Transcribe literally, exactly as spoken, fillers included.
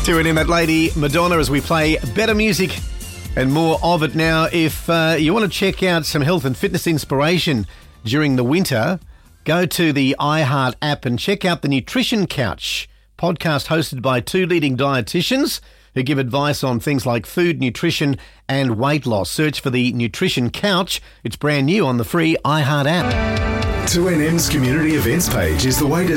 two N M, that lady Madonna, as we play better music and more of it. Now, if uh, you want to check out some health and fitness inspiration during the winter, go to the iHeart app and check out the Nutrition Couch podcast hosted by two leading dietitians who give advice on things like food, nutrition and weight loss. Search for the Nutrition Couch. It's brand new on the free iHeart app. two N M's community events page is the way to